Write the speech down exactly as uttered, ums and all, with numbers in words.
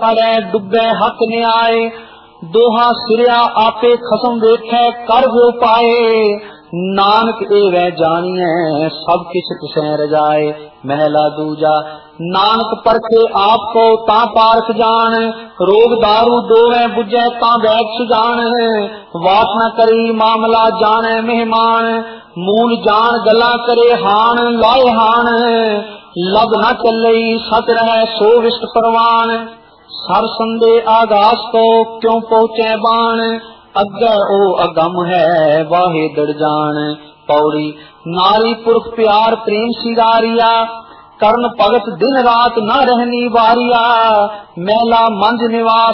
अरे डुबे हक न्याय। दोहा सिरिया आपे खसम वेखे कर वो पाए। नानक एवै जानिए सब किस किसे रजाए। महला दूजा नानक परखे आपको ता पारख जान। रोग दारू दोवे बुझे ता बैठ सुजान। वास न करी मामला जाने मेहमान। मूल जान गला करे हान लाए हान। लब न चले सत रहे सो विष्ट परवान। सर संदे आगास को क्यों पहुँचे बाण। अग्गे ओ अगम है वाहे दड़ जान। पौड़ी नारी पुरख प्यार प्रेम सिगारिया। कर्ण भगत दिन रात न रहनी वारिया। मैला मंज निवास